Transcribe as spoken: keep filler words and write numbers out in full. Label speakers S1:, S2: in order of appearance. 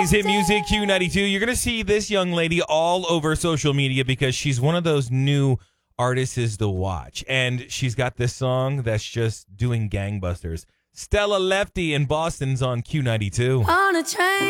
S1: Hit Music Q ninety-two. You're going to see this young lady all over social media because she's one of those new artists to watch. And she's got this song that's just doing gangbusters. Stella Lefty in Boston's on Q ninety-two.
S2: On a train.